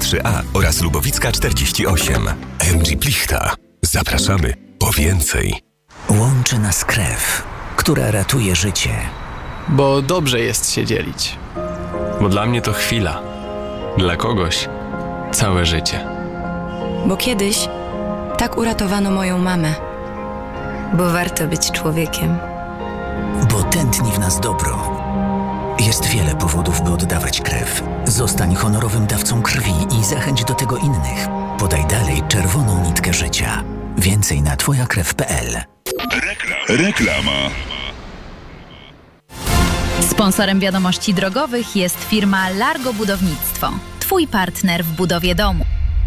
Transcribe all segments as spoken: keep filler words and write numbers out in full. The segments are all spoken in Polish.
trzy A oraz Lubowicka czterdzieści osiem. M G Plichta. Zapraszamy po więcej. Łączy nas krew, która ratuje życie. Bo dobrze jest się dzielić. Bo dla mnie to chwila. Dla kogoś całe życie. Bo kiedyś tak uratowano moją mamę. Bo warto być człowiekiem. Bo tętni w nas dobro. Jest wiele powodów, by oddawać krew. Zostań honorowym dawcą krwi i zachęć do tego innych. Podaj dalej czerwoną nitkę życia. Więcej na twoja krew kropka p l. Reklama. Sponsorem wiadomości drogowych jest firma Largo Budownictwo. Twój partner w budowie domu.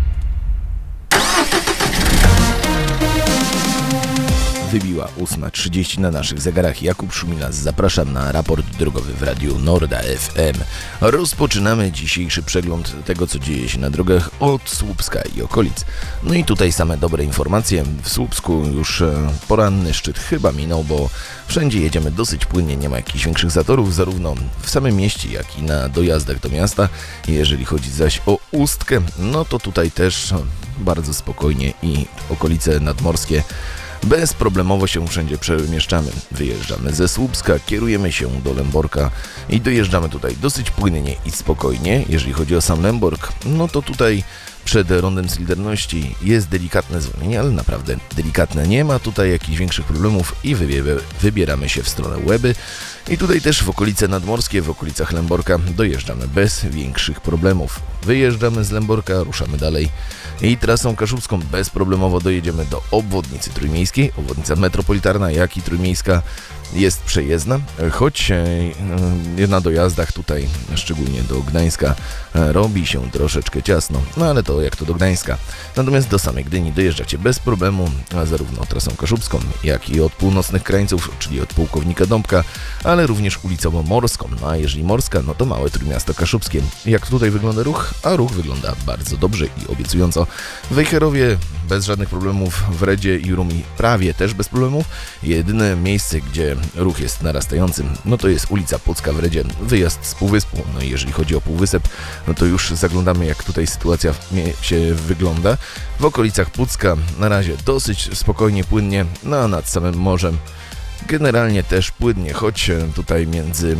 Wybiła ósma trzydzieści na naszych zegarach. Jakub Szumilas, zapraszam na raport drogowy w Radiu Norda F M. Rozpoczynamy dzisiejszy przegląd tego, co dzieje się na drogach od Słupska i okolic. No i tutaj same dobre informacje. W Słupsku już poranny szczyt chyba minął, bo wszędzie jedziemy dosyć płynnie, nie ma jakichś większych zatorów, zarówno w samym mieście, jak i na dojazdach do miasta. Jeżeli chodzi zaś o Ustkę, no to tutaj też bardzo spokojnie i okolice nadmorskie bezproblemowo się wszędzie przemieszczamy. Wyjeżdżamy ze Słupska, kierujemy się do Lęborka i dojeżdżamy tutaj dosyć płynnie i spokojnie. Jeżeli chodzi o sam Lęborg, no to tutaj przed rondem Solidarności jest delikatne zwolnienie, ale naprawdę delikatne. Nie ma tutaj jakichś większych problemów i wybieramy się w stronę Łeby. I tutaj też w okolice nadmorskie, w okolicach Lęborka dojeżdżamy bez większych problemów. Wyjeżdżamy z Lęborka, ruszamy dalej i trasą kaszubską bezproblemowo dojedziemy do obwodnicy trójmiejskiej. Obwodnica metropolitarna, jak i trójmiejska jest przejezdna, choć na dojazdach tutaj, szczególnie do Gdańska, robi się troszeczkę ciasno, no ale to jak to do Gdańska. Natomiast do samej Gdyni dojeżdżacie bez problemu, zarówno trasą kaszubską, jak i od północnych krańców, czyli od Pułkownika Dąbka, ale również ulicą Morską. No a jeżeli Morska, no to małe Trójmiasto Kaszubskie. Jak tutaj wygląda ruch? A ruch wygląda bardzo dobrze i obiecująco. W Wejherowie bez żadnych problemów, w Redzie i Rumi prawie też bez problemów. Jedyne miejsce, gdzie ruch jest narastający, no to jest ulica Pucka w Redzie, wyjazd z Półwyspu. No i jeżeli chodzi o Półwysep, no to już zaglądamy, jak tutaj sytuacja się wygląda. W okolicach Pucka na razie dosyć spokojnie, płynnie, no a nad samym morzem generalnie też płynnie, choć tutaj między,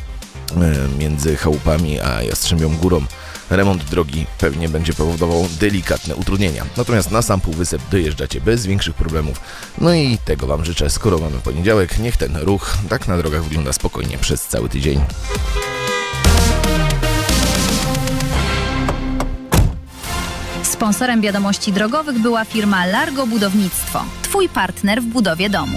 między Chałupami a Jastrzębią Górą remont drogi pewnie będzie powodował delikatne utrudnienia. Natomiast na sam Półwysep dojeżdżacie bez większych problemów. No i tego Wam życzę, skoro mamy poniedziałek. Niech ten ruch tak na drogach wygląda spokojnie przez cały tydzień. Sponsorem wiadomości drogowych była firma Largo Budownictwo. Twój partner w budowie domu.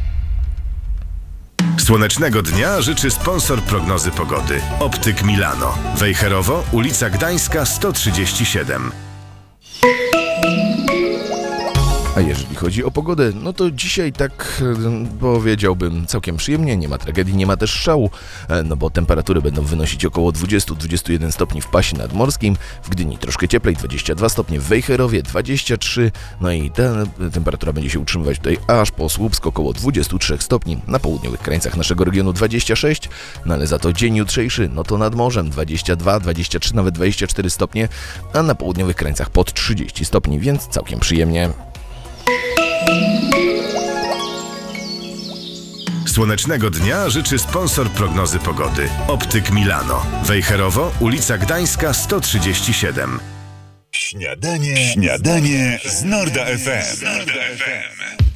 Słonecznego dnia życzy sponsor prognozy pogody. Optyk Milano. Wejherowo, ulica Gdańska sto trzydzieści siedem. A jeżeli chodzi o pogodę, no to dzisiaj tak powiedziałbym całkiem przyjemnie, nie ma tragedii, nie ma też szału, no bo temperatury będą wynosić około dwadzieścia do dwudziestu jeden stopni w pasie nadmorskim, w Gdyni troszkę cieplej, dwadzieścia dwa stopnie, w Wejherowie dwadzieścia trzy, no i ta temperatura będzie się utrzymywać tutaj aż po Słupsko około dwadzieścia trzy stopni, na południowych krańcach naszego regionu dwadzieścia sześć, no ale za to dzień jutrzejszy, no to nad morzem dwadzieścia dwa, dwadzieścia trzy, nawet dwadzieścia cztery stopnie, a na południowych krańcach pod trzydzieści stopni, więc całkiem przyjemnie. Słonecznego dnia życzy sponsor prognozy pogody. Optyk Milano. Wejherowo, ulica Gdańska sto trzydzieści siedem. Śniadanie, śniadanie z Norda F M.